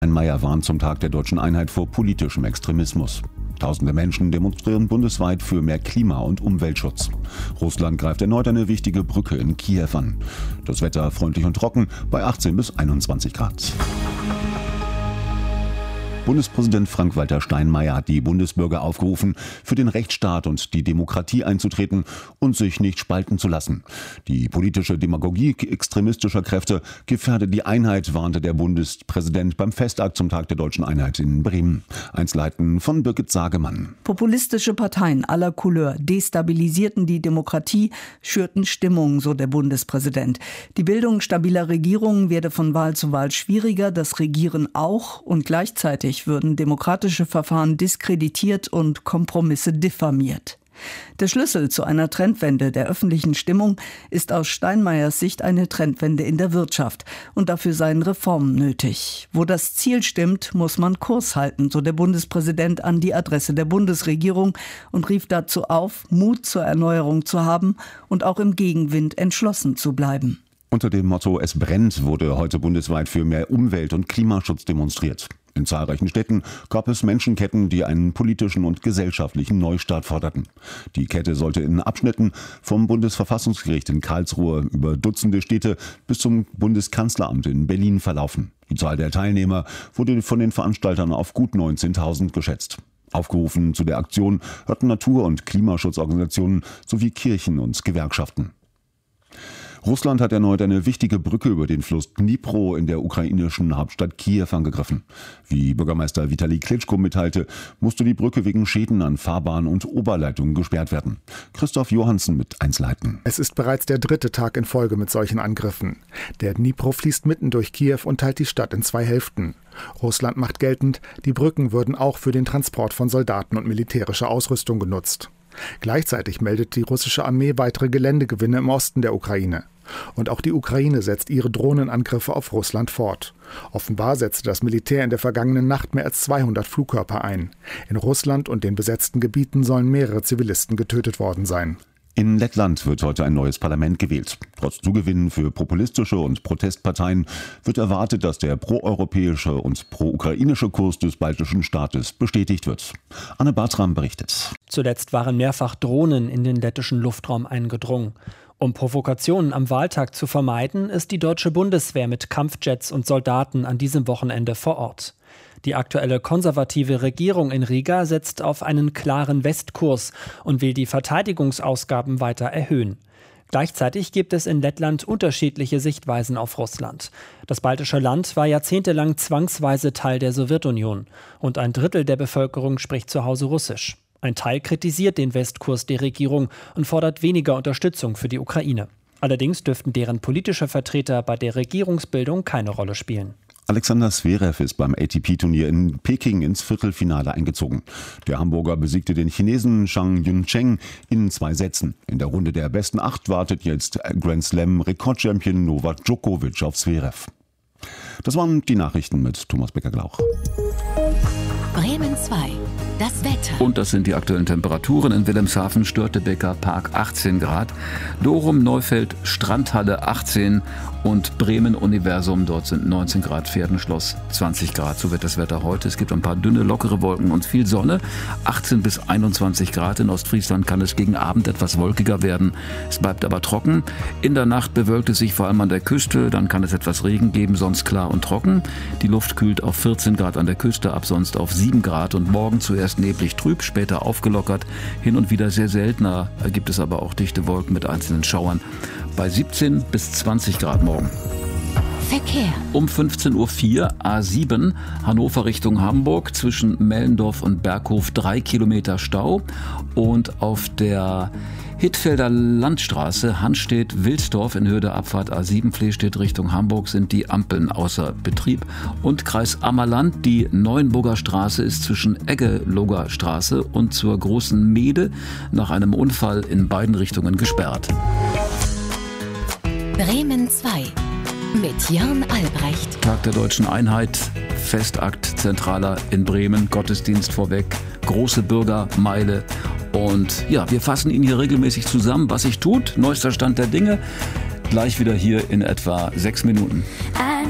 Steinmeier warnt zum Tag der deutschen Einheit vor politischem Extremismus. Tausende Menschen demonstrieren bundesweit für mehr Klima- und Umweltschutz. Russland greift erneut eine wichtige Brücke in Kiew an. Das Wetter freundlich und trocken bei 18 bis 21 Grad. Bundespräsident Frank-Walter Steinmeier hat die Bundesbürger aufgerufen, für den Rechtsstaat und die Demokratie einzutreten und sich nicht spalten zu lassen. Die politische Demagogie extremistischer Kräfte gefährde die Einheit, warnte der Bundespräsident beim Festakt zum Tag der deutschen Einheit in Bremen. Einzelheiten von Birgit Sagemann. Populistische Parteien aller Couleur destabilisierten die Demokratie, schürten Stimmung, so der Bundespräsident. Die Bildung stabiler Regierungen werde von Wahl zu Wahl schwieriger, das Regieren auch, und gleichzeitig würden demokratische Verfahren diskreditiert und Kompromisse diffamiert. Der Schlüssel zu einer Trendwende der öffentlichen Stimmung ist aus Steinmeiers Sicht eine Trendwende in der Wirtschaft. Und dafür seien Reformen nötig. Wo das Ziel stimmt, muss man Kurs halten, so der Bundespräsident an die Adresse der Bundesregierung und rief dazu auf, Mut zur Erneuerung zu haben und auch im Gegenwind entschlossen zu bleiben. Unter dem Motto "Es brennt" wurde heute bundesweit für mehr Umwelt- und Klimaschutz demonstriert. In zahlreichen Städten gab es Menschenketten, die einen politischen und gesellschaftlichen Neustart forderten. Die Kette sollte in Abschnitten vom Bundesverfassungsgericht in Karlsruhe über Dutzende Städte bis zum Bundeskanzleramt in Berlin verlaufen. Die Zahl der Teilnehmer wurde von den Veranstaltern auf gut 19.000 geschätzt. Aufgerufen zu der Aktion hatten Natur- und Klimaschutzorganisationen sowie Kirchen und Gewerkschaften. Russland hat erneut eine wichtige Brücke über den Fluss Dnipro in der ukrainischen Hauptstadt Kiew angegriffen. Wie Bürgermeister Vitali Klitschko mitteilte, musste die Brücke wegen Schäden an Fahrbahn und Oberleitungen gesperrt werden. Christoph Johansen mit Einzelheiten. Es ist bereits der 3. Tag in Folge mit solchen Angriffen. Der Dnipro fließt mitten durch Kiew und teilt die Stadt in 2 Hälften. Russland macht geltend, die Brücken würden auch für den Transport von Soldaten und militärischer Ausrüstung genutzt. Gleichzeitig meldet die russische Armee weitere Geländegewinne im Osten der Ukraine. Und auch die Ukraine setzt ihre Drohnenangriffe auf Russland fort. Offenbar setzte das Militär in der vergangenen Nacht mehr als 200 Flugkörper ein. In Russland und den besetzten Gebieten sollen mehrere Zivilisten getötet worden sein. In Lettland wird heute ein neues Parlament gewählt. Trotz Zugewinnen für populistische und Protestparteien wird erwartet, dass der proeuropäische und pro-ukrainische Kurs des baltischen Staates bestätigt wird. Anne Bartram berichtet. Zuletzt waren mehrfach Drohnen in den lettischen Luftraum eingedrungen. Um Provokationen am Wahltag zu vermeiden, ist die deutsche Bundeswehr mit Kampfjets und Soldaten an diesem Wochenende vor Ort. Die aktuelle konservative Regierung in Riga setzt auf einen klaren Westkurs und will die Verteidigungsausgaben weiter erhöhen. Gleichzeitig gibt es in Lettland unterschiedliche Sichtweisen auf Russland. Das baltische Land war jahrzehntelang zwangsweise Teil der Sowjetunion und ein Drittel der Bevölkerung spricht zu Hause Russisch. Ein Teil kritisiert den Westkurs der Regierung und fordert weniger Unterstützung für die Ukraine. Allerdings dürften deren politische Vertreter bei der Regierungsbildung keine Rolle spielen. Alexander Zverev ist beim ATP-Turnier in Peking ins Viertelfinale eingezogen. Der Hamburger besiegte den Chinesen Zhang Yuncheng in 2 Sätzen. In der Runde der besten 8 wartet jetzt Grand Slam-Rekordchampion Novak Djokovic auf Zverev. Das waren die Nachrichten mit Thomas Becker-Glauch. Bremen 2. Das Wetter. Und das sind die aktuellen Temperaturen. In Wilhelmshaven, Störtebeker Park 18 Grad, Dorum, Neufeld, Strandhalle 18 und Bremen Universum, dort sind 19 Grad, Pferdenschloss 20 Grad. So wird das Wetter heute. Es gibt ein paar dünne, lockere Wolken und viel Sonne. 18 bis 21 Grad. In Ostfriesland kann es gegen Abend etwas wolkiger werden. Es bleibt aber trocken. In der Nacht bewölkt es sich vor allem an der Küste. Dann kann es etwas Regen geben, sonst klar und trocken. Die Luft kühlt auf 14 Grad an der Küste ab, sonst auf 7 Grad. Und morgen zuerst neblig trüb, später aufgelockert. Hin und wieder sehr seltener gibt es aber auch dichte Wolken mit einzelnen Schauern. Bei 17 bis 20 Grad morgen. Verkehr. Um 15.04 Uhr A7 Hannover Richtung Hamburg zwischen Mellendorf und Berghof 3 Kilometer Stau. Und auf der Hittfelder Landstraße Hanstedt-Wilsdorf in Höhe der Abfahrt A7 Flehstedt Richtung Hamburg sind die Ampeln außer Betrieb. Und Kreis Ammerland, die Neuenburger Straße ist zwischen Eggeloger Straße und zur Großen Meede nach einem Unfall in beiden Richtungen gesperrt. Bremen 2 mit Jörn Albrecht. Tag der Deutschen Einheit, Festakt zentraler in Bremen, Gottesdienst vorweg, große Bürgermeile. Und ja, wir fassen Ihnen hier regelmäßig zusammen, was sich tut. Neuester Stand der Dinge. Gleich wieder hier in etwa 6 Minuten.